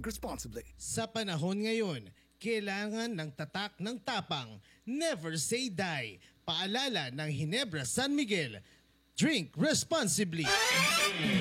Drink responsibly. Sa panahon ngayon, kailangan ng tatak ng tapang. Never say die. Paalala ng Ginebra San Miguel. Drink responsibly.